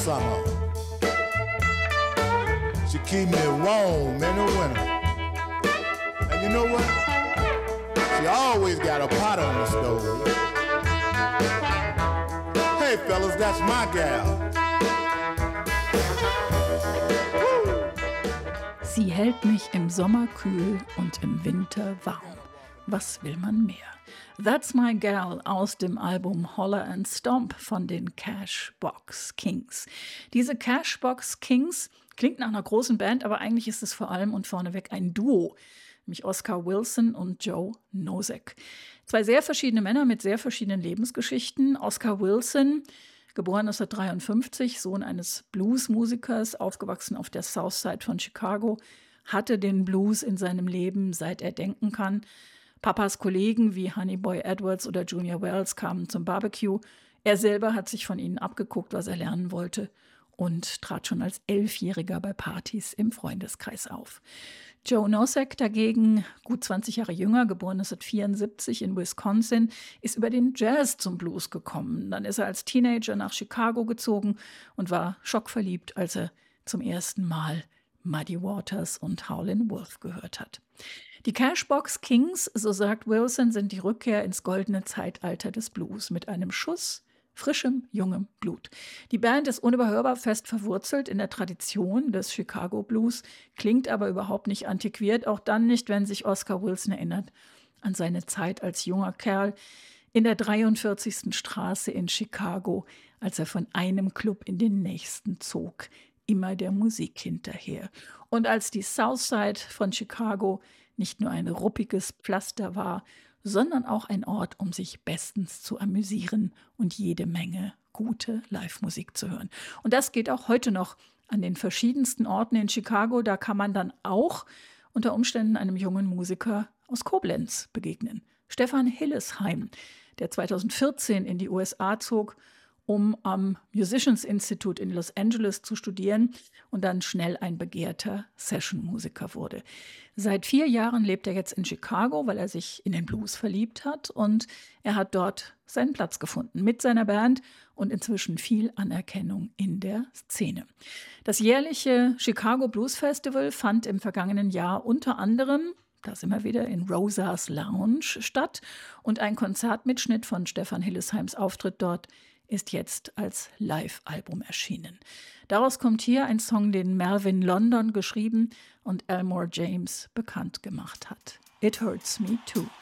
Summer. She keep me warm in the winter. And you know what? She always got a pot on the stove. Hey fellas, that's my gal. Sie hält mich im Sommer kühl und im Winter warm. Was will man mehr? That's My Gal aus dem Album Holler and Stomp von den Cashbox Kings. Diese Cashbox Kings klingt nach einer großen Band, aber eigentlich ist es vor allem und vorneweg ein Duo, nämlich Oscar Wilson und Joe Nosek. Zwei sehr verschiedene Männer mit sehr verschiedenen Lebensgeschichten. Oscar Wilson, geboren 1953, Sohn eines Bluesmusikers, aufgewachsen auf der Southside von Chicago, hatte den Blues in seinem Leben, seit er denken kann. Papas Kollegen wie Honeyboy Edwards oder Junior Wells kamen zum Barbecue. Er selber hat sich von ihnen abgeguckt, was er lernen wollte, und trat schon als 11-Jähriger bei Partys im Freundeskreis auf. Joe Nosek dagegen, gut 20 Jahre jünger, geboren 1974 in Wisconsin, ist über den Jazz zum Blues gekommen. Dann ist er als Teenager nach Chicago gezogen und war schockverliebt, als er zum ersten Mal Muddy Waters und Howlin' Wolf gehört hat. Die Cashbox Kings, so sagt Wilson, sind die Rückkehr ins goldene Zeitalter des Blues mit einem Schuss frischem, jungem Blut. Die Band ist unüberhörbar fest verwurzelt in der Tradition des Chicago Blues, klingt aber überhaupt nicht antiquiert, auch dann nicht, wenn sich Oscar Wilson erinnert an seine Zeit als junger Kerl in der 43. Straße in Chicago, als er von einem Club in den nächsten zog, immer der Musik hinterher. Und als die Southside von Chicago nicht nur ein ruppiges Pflaster war, sondern auch ein Ort, um sich bestens zu amüsieren und jede Menge gute Live-Musik zu hören. Und das geht auch heute noch an den verschiedensten Orten in Chicago. Da kann man dann auch unter Umständen einem jungen Musiker aus Koblenz begegnen. Stefan Hillesheim, der 2014 in die USA zog, um am Musicians Institute in Los Angeles zu studieren und dann schnell ein begehrter Session-Musiker wurde. Seit 4 Jahren lebt er jetzt in Chicago, weil er sich in den Blues verliebt hat, und er hat dort seinen Platz gefunden mit seiner Band und inzwischen viel Anerkennung in der Szene. Das jährliche Chicago Blues Festival fand im vergangenen Jahr unter anderem, da sind wir wieder, in Rosas Lounge statt, und ein Konzertmitschnitt von Stefan Hillesheims Auftritt dort ist jetzt als Live-Album erschienen. Daraus kommt hier ein Song, den Melvin London geschrieben und Elmore James bekannt gemacht hat. It Hurts Me Too.